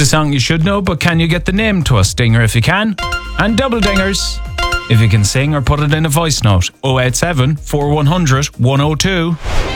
a song you should know, but can you get the name to us? Dinger if you can. And double dingers if you can sing or put it in a voice note. 087 4100 102.